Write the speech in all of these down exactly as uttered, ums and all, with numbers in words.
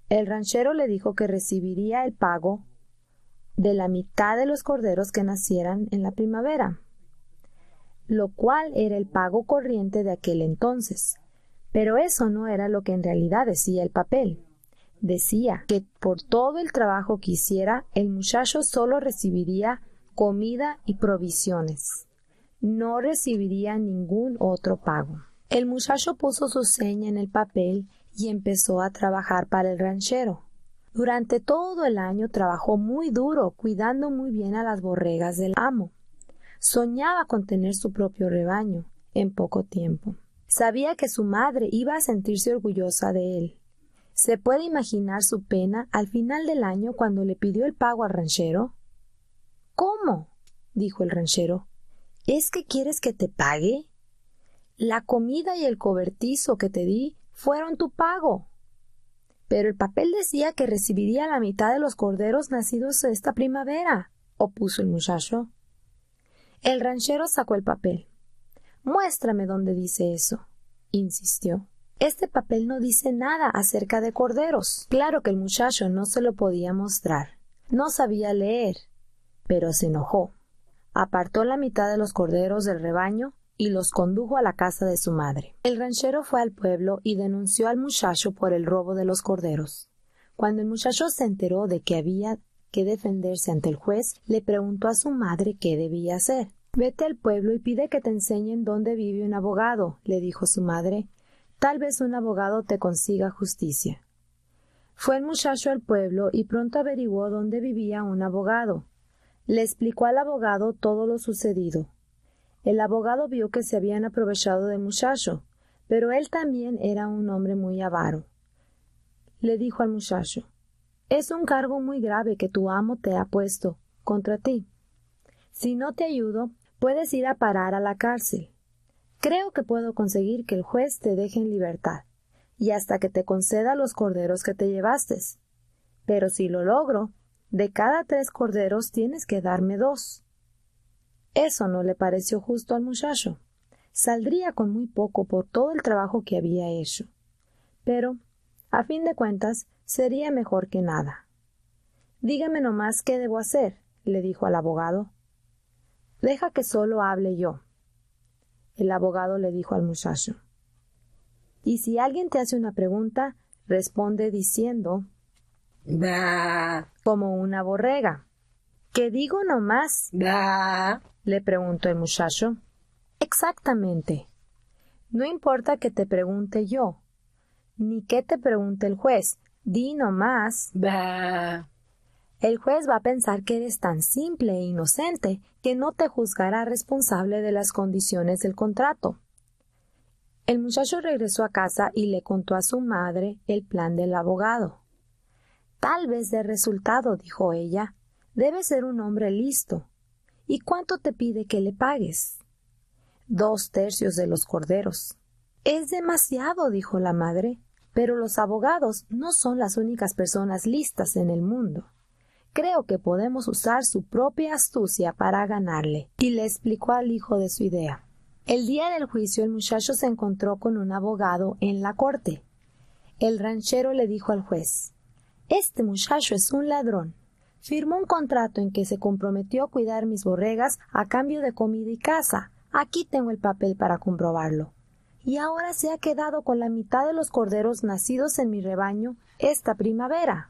El ranchero le dijo que recibiría el pago de la mitad de los corderos que nacieran en la primavera, lo cual era el pago corriente de aquel entonces. Pero eso no era lo que en realidad decía el papel. Decía que por todo el trabajo que hiciera, el muchacho solo recibiría comida y provisiones. No recibiría ningún otro pago. El muchacho puso su seña en el papel y empezó a trabajar para el ranchero. Durante todo el año trabajó muy duro, cuidando muy bien a las borregas del amo. Soñaba con tener su propio rebaño en poco tiempo. Sabía que su madre iba a sentirse orgullosa de él. ¿Se puede imaginar su pena al final del año cuando le pidió el pago al ranchero? ¿Cómo?, dijo el ranchero. ¿Es que quieres que te pague? La comida y el cobertizo que te di fueron tu pago. Pero el papel decía que recibiría la mitad de los corderos nacidos esta primavera, opuso el muchacho. El ranchero sacó el papel. Muéstrame dónde dice eso, insistió. Este papel no dice nada acerca de corderos. Claro que el muchacho no se lo podía mostrar. No sabía leer, pero se enojó. Apartó la mitad de los corderos del rebaño y los condujo a la casa de su madre. El ranchero fue al pueblo y denunció al muchacho por el robo de los corderos. Cuando el muchacho se enteró de que había que defenderse ante el juez, le preguntó a su madre qué debía hacer. «Vete al pueblo y pide que te enseñen dónde vive un abogado», le dijo su madre. «Tal vez un abogado te consiga justicia». Fue el muchacho al pueblo y pronto averiguó dónde vivía un abogado. Le explicó al abogado todo lo sucedido. El abogado vio que se habían aprovechado del muchacho, pero él también era un hombre muy avaro. Le dijo al muchacho: «Es un cargo muy grave que tu amo te ha puesto contra ti. Si no te ayudo, puedes ir a parar a la cárcel. Creo que puedo conseguir que el juez te deje en libertad, y hasta que te conceda los corderos que te llevaste. Pero si lo logro, de cada tres corderos tienes que darme dos». Eso no le pareció justo al muchacho. Saldría con muy poco por todo el trabajo que había hecho. Pero, a fin de cuentas, sería mejor que nada. «Dígame nomás qué debo hacer», le dijo al abogado. «Deja que solo hable yo». El abogado le dijo al muchacho: «Y si alguien te hace una pregunta, responde diciendo «bah», como una borrega». «¿Qué digo nomás?» «bah», le preguntó el muchacho. «Exactamente. No importa que te pregunte yo, ni que te pregunte el juez. Di nomás «bah». El juez va a pensar que eres tan simple e inocente que no te juzgará responsable de las condiciones del contrato». El muchacho regresó a casa y le contó a su madre el plan del abogado. «Tal vez dé resultado», dijo ella. «Debe ser un hombre listo. ¿Y cuánto te pide que le pagues?» «Dos tercios de los corderos». «Es demasiado», dijo la madre. «Pero los abogados no son las únicas personas listas en el mundo. Creo que podemos usar su propia astucia para ganarle». Y le explicó al hijo de su idea. El día del juicio el muchacho se encontró con un abogado en la corte. El ranchero le dijo al juez: «Este muchacho es un ladrón. Firmó un contrato en que se comprometió a cuidar mis borregas a cambio de comida y casa. Aquí tengo el papel para comprobarlo. Y ahora se ha quedado con la mitad de los corderos nacidos en mi rebaño esta primavera».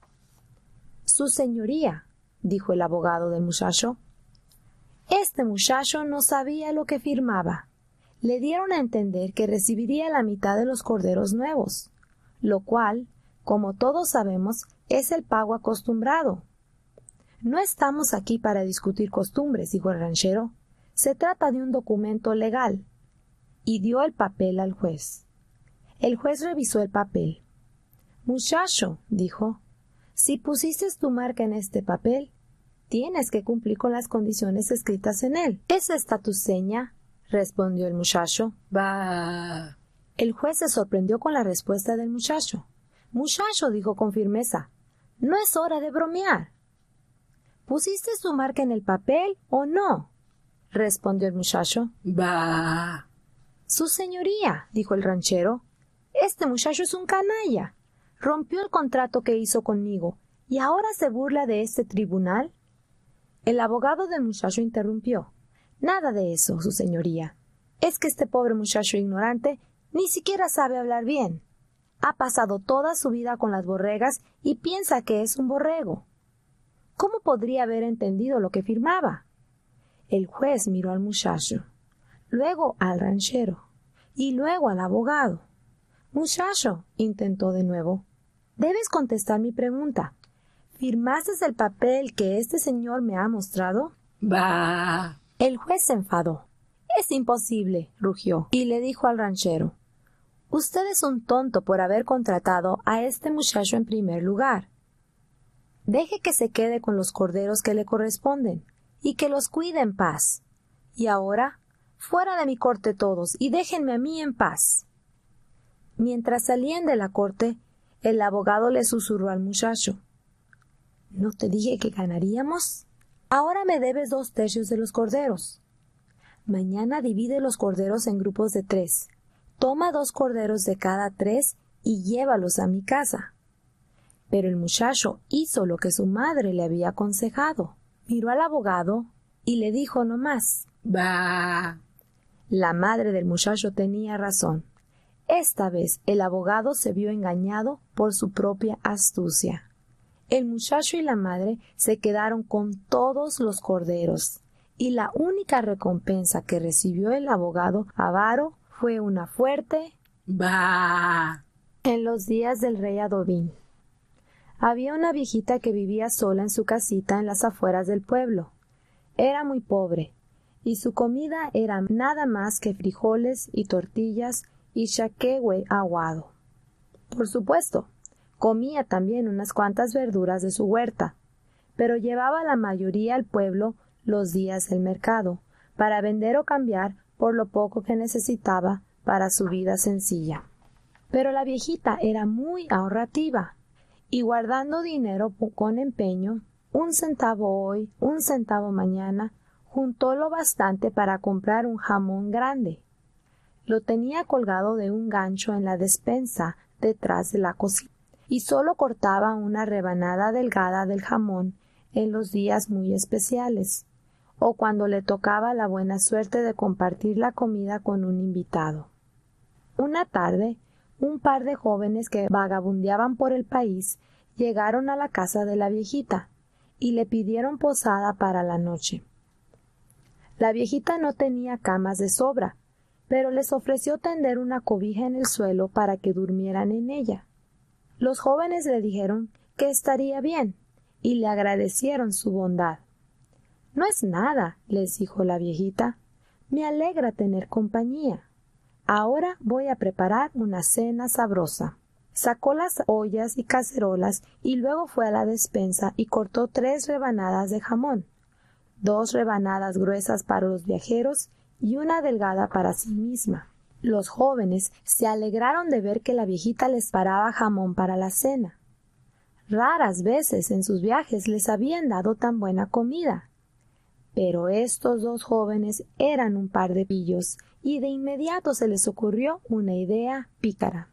«Su señoría», dijo el abogado del muchacho, «este muchacho no sabía lo que firmaba. Le dieron a entender que recibiría la mitad de los corderos nuevos, lo cual, como todos sabemos, es el pago acostumbrado». «No estamos aquí para discutir costumbres», dijo el ranchero. «Se trata de un documento legal». Y dio el papel al juez. El juez revisó el papel. «Muchacho», dijo, «si pusiste tu marca en este papel, tienes que cumplir con las condiciones escritas en él». «¿Es esta tu seña?», respondió el muchacho. «Bah». El juez se sorprendió con la respuesta del muchacho. «Muchacho», dijo con firmeza, «no es hora de bromear». «¿Pusiste tu marca en el papel o no?», respondió el muchacho. «Bah». «Su señoría», dijo el ranchero, «este muchacho es un canalla. Rompió el contrato que hizo conmigo y ahora se burla de este tribunal. El abogado del muchacho interrumpió. Nada de eso, su señoría. Es que este pobre muchacho ignorante ni siquiera sabe hablar bien. Ha pasado toda su vida con las borregas y piensa que es un borrego. ¿Cómo podría haber entendido lo que firmaba? El juez miró al muchacho, luego al ranchero y luego al abogado. Muchacho, intentó de nuevo, debes contestar mi pregunta. ¿Firmaste el papel que este señor me ha mostrado? Bah. El juez se enfadó. Es imposible, rugió, y le dijo al ranchero, usted es un tonto por haber contratado a este muchacho en primer lugar. Deje que se quede con los corderos que le corresponden y que los cuide en paz. Y ahora, fuera de mi corte todos y déjenme a mí en paz. Mientras salían de la corte, el abogado le susurró al muchacho. ¿No te dije que ganaríamos? Ahora me debes dos tercios de los corderos. Mañana divide los corderos en grupos de tres. Toma dos corderos de cada tres y llévalos a mi casa. Pero el muchacho hizo lo que su madre le había aconsejado. Miró al abogado y le dijo no más. Bah. La madre del muchacho tenía razón. Esta vez el abogado se vio engañado por su propia astucia. El muchacho y la madre se quedaron con todos los corderos, y la única recompensa que recibió el abogado avaro fue una fuerte bah. En los días del rey Adobín. Había una viejita que vivía sola en su casita en las afueras del pueblo. Era muy pobre, y su comida era nada más que frijoles y tortillas y chaquehue aguado. Por supuesto, comía también unas cuantas verduras de su huerta, pero llevaba la mayoría al pueblo los días del mercado, para vender o cambiar por lo poco que necesitaba para su vida sencilla. Pero la viejita era muy ahorrativa, y guardando dinero con empeño, un centavo hoy, un centavo mañana, juntó lo bastante para comprar un jamón grande. Lo tenía colgado de un gancho en la despensa detrás de la cocina, y solo cortaba una rebanada delgada del jamón en los días muy especiales, o cuando le tocaba la buena suerte de compartir la comida con un invitado. Una tarde, un par de jóvenes que vagabundeaban por el país llegaron a la casa de la viejita y le pidieron posada para la noche. La viejita no tenía camas de sobra, pero les ofreció tender una cobija en el suelo para que durmieran en ella. Los jóvenes le dijeron que estaría bien y le agradecieron su bondad. No es nada, les dijo la viejita. Me alegra tener compañía. Ahora voy a preparar una cena sabrosa. Sacó las ollas y cacerolas y luego fue a la despensa y cortó tres rebanadas de jamón, dos rebanadas gruesas para los viajeros y una delgada para sí misma. Los jóvenes se alegraron de ver que la viejita les paraba jamón para la cena. Raras veces en sus viajes les habían dado tan buena comida. Pero estos dos jóvenes eran un par de pillos, y de inmediato se les ocurrió una idea pícara.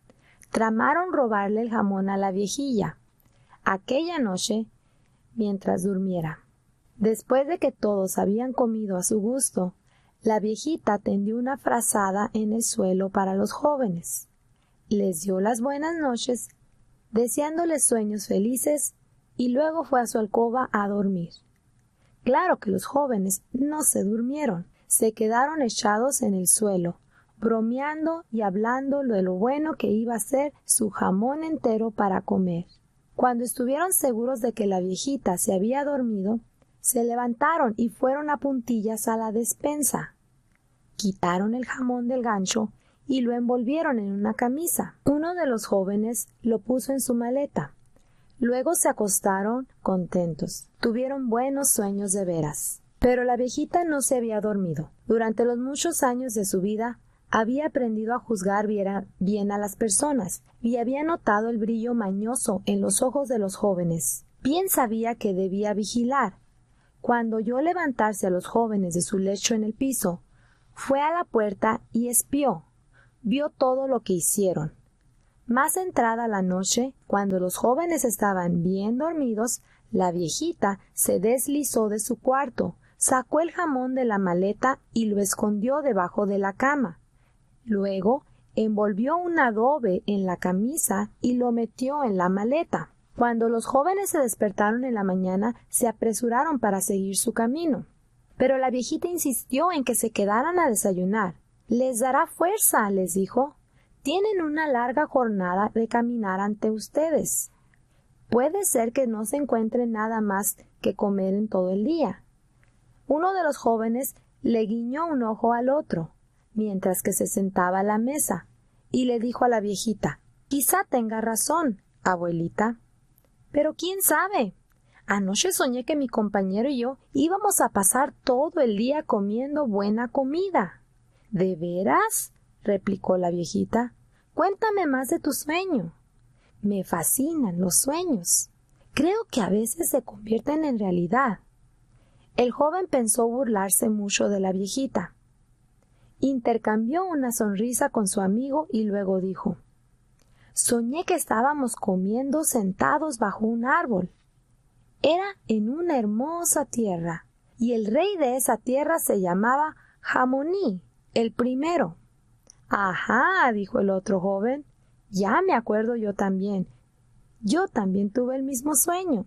Tramaron robarle el jamón a la viejilla, aquella noche, mientras durmiera. Después de que todos habían comido a su gusto, la viejita tendió una frazada en el suelo para los jóvenes. Les dio las buenas noches, deseándoles sueños felices, y luego fue a su alcoba a dormir. Claro que los jóvenes no se durmieron, se quedaron echados en el suelo, bromeando y hablando de lo bueno que iba a ser su jamón entero para comer. Cuando estuvieron seguros de que la viejita se había dormido, se levantaron y fueron a puntillas a la despensa. Quitaron el jamón del gancho y lo envolvieron en una camisa. Uno de los jóvenes lo puso en su maleta. Luego se acostaron contentos. Tuvieron buenos sueños de veras. Pero la viejita no se había dormido. Durante los muchos años de su vida había aprendido a juzgar bien a las personas y había notado el brillo mañoso en los ojos de los jóvenes. Bien sabía que debía vigilar. Cuando oyó levantarse a los jóvenes de su lecho en el piso, fue a la puerta y espió. Vio todo lo que hicieron. Más entrada la noche, cuando los jóvenes estaban bien dormidos, la viejita se deslizó de su cuarto, sacó el jamón de la maleta y lo escondió debajo de la cama. Luego envolvió un adobe en la camisa y lo metió en la maleta. Cuando los jóvenes se despertaron en la mañana, se apresuraron para seguir su camino. Pero la viejita insistió en que se quedaran a desayunar. Les dará fuerza, les dijo. Tienen una larga jornada de caminar ante ustedes. Puede ser que no se encuentre nada más que comer en todo el día. Uno de los jóvenes le guiñó un ojo al otro, mientras que se sentaba a la mesa, y le dijo a la viejita: «Quizá tenga razón, abuelita. Pero quién sabe. Anoche soñé que mi compañero y yo íbamos a pasar todo el día comiendo buena comida». «¿De veras?», replicó la viejita. «Cuéntame más de tu sueño». «Me fascinan los sueños. Creo que a veces se convierten en realidad». El joven pensó burlarse mucho de la viejita. Intercambió una sonrisa con su amigo y luego dijo: «Soñé que estábamos comiendo sentados bajo un árbol. Era en una hermosa tierra, y el rey de esa tierra se llamaba Jamoní, el primero». «Ajá», dijo el otro joven, «ya me acuerdo yo también. Yo también tuve el mismo sueño.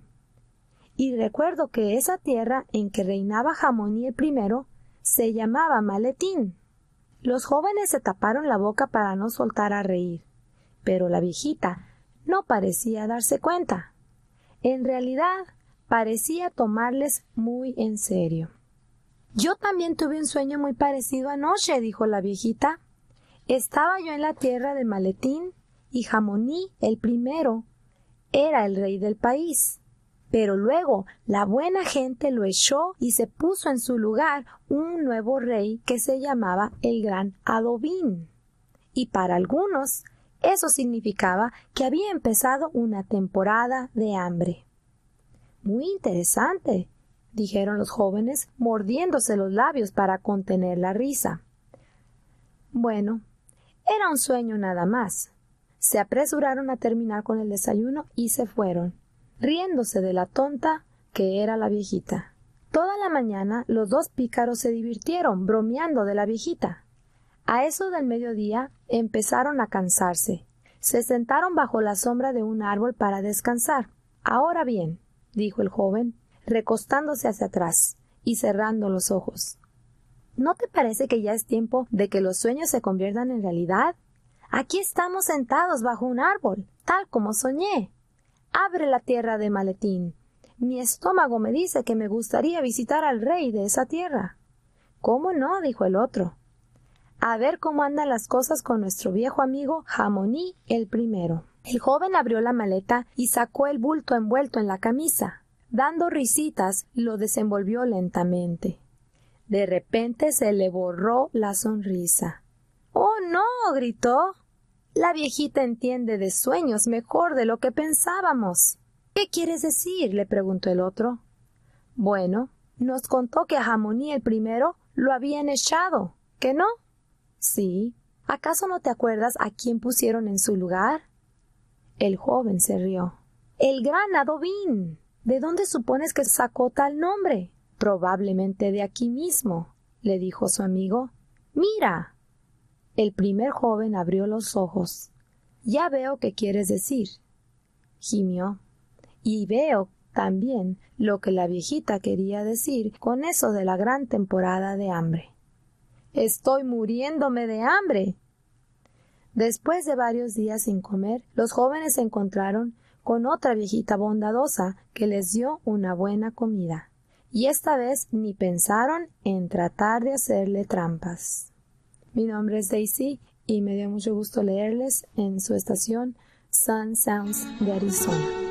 Y recuerdo que esa tierra en que reinaba Jamoní el primero se llamaba Maletín». Los jóvenes se taparon la boca para no soltar a reír, pero la viejita no parecía darse cuenta. En realidad, parecía tomarles muy en serio. «Yo también tuve un sueño muy parecido anoche», dijo la viejita. «Estaba yo en la tierra de Maletín y Jamoní, el primero, era el rey del país. Pero luego la buena gente lo echó y se puso en su lugar un nuevo rey que se llamaba el Gran Adobín. Y para algunos eso significaba que había empezado una temporada de hambre». «Muy interesante», dijeron los jóvenes, mordiéndose los labios para contener la risa. Bueno, era un sueño nada más. Se apresuraron a terminar con el desayuno y se fueron, riéndose de la tonta que era la viejita. Toda la mañana los dos pícaros se divirtieron bromeando de la viejita. A eso del mediodía empezaron a cansarse. Se sentaron bajo la sombra de un árbol para descansar. «Ahora bien», dijo el joven, recostándose hacia atrás y cerrando los ojos, «¿no te parece que ya es tiempo de que los sueños se conviertan en realidad? Aquí estamos sentados bajo un árbol, tal como soñé. Abre la tierra de Maletín. Mi estómago me dice que me gustaría visitar al rey de esa tierra». «¿Cómo no?», dijo el otro. «A ver cómo andan las cosas con nuestro viejo amigo Jamoní el primero». El joven abrió la maleta y sacó el bulto envuelto en la camisa. Dando risitas, lo desenvolvió lentamente. De repente se le borró la sonrisa. «¡Oh, no!», gritó. «La viejita entiende de sueños mejor de lo que pensábamos». «¿Qué quieres decir?», le preguntó el otro. «Bueno, nos contó que a Jamoní el primero lo habían echado, ¿que no?». «Sí. ¿Acaso no te acuerdas a quién pusieron en su lugar?». El joven se rió. «El Gran Adobín. ¿De dónde supones que sacó tal nombre?». «Probablemente de aquí mismo», le dijo su amigo. «Mira». El primer joven abrió los ojos. «Ya veo qué quieres decir», gimió. «Y veo también lo que la viejita quería decir con eso de la gran temporada de hambre». «Estoy muriéndome de hambre». Después de varios días sin comer, los jóvenes se encontraron con otra viejita bondadosa que les dio una buena comida, y esta vez ni pensaron en tratar de hacerle trampas. Mi nombre es Daisy y me dio mucho gusto leerles en su estación Sun Sounds de Arizona.